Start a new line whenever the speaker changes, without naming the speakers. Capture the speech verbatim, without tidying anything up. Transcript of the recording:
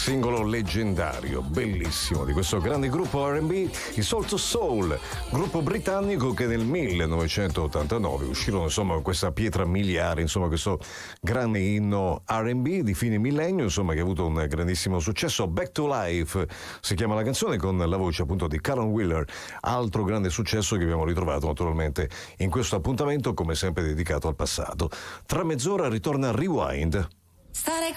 Singolo leggendario, bellissimo, di questo grande gruppo R and B, i Soul to Soul, gruppo britannico che nel millenovecentottantanove uscirono insomma con questa pietra miliare, insomma questo grande inno R and B di fine millennio, insomma che ha avuto un grandissimo successo. Back to Life si chiama la canzone, con la voce appunto di Callum Wheeler, altro grande successo che abbiamo ritrovato naturalmente in questo appuntamento, come sempre dedicato al passato. Tra mezz'ora ritorna Rewind.
Stare